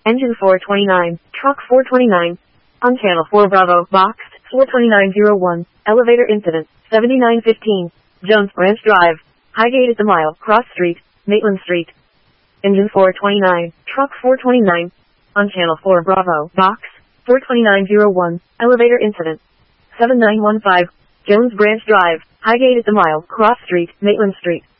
Engine 429, truck 429. On channel 4 Bravo, box 42901, elevator incident, 7915, Jones Branch Drive, Highgate at the Mile, Cross Street, Maitland Street. Engine 429, truck 429. On channel 4 Bravo, box 42901, elevator incident, 7915, Jones Branch Drive, Highgate at the Mile, Cross Street, Maitland Street.